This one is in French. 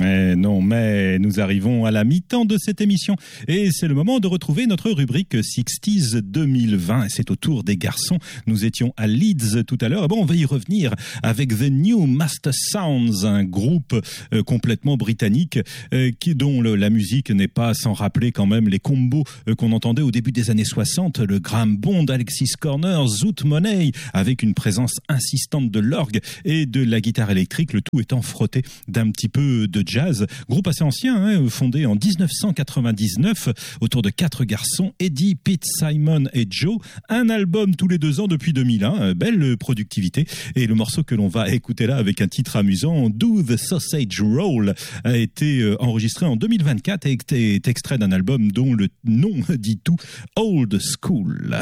Non, mais nous arrivons à la mi-temps de cette émission et c'est le moment de retrouver notre rubrique 60s 2020. C'est au tour des garçons. Nous étions à Leeds tout à l'heure. On va y revenir avec The New Master Sounds, un groupe complètement britannique dont la musique n'est pas sans rappeler quand même les combos qu'on entendait au début des années 60, le Graham Bond, Alexis Corner, Zoot Money, avec une présence insistante de l'orgue et de la guitare électrique, le tout étant frotté d'un petit peu de jazz. Groupe assez ancien, fondé en 1999 autour de 4 garçons, Eddie, Pete, Simon et Joe. Un album tous les 2 ans depuis 2001, belle productivité. Et le morceau que l'on va écouter là avec un titre amusant, Do the Sausage Roll, a été enregistré en 2024 et est extrait d'un album dont le nom dit tout, Old School.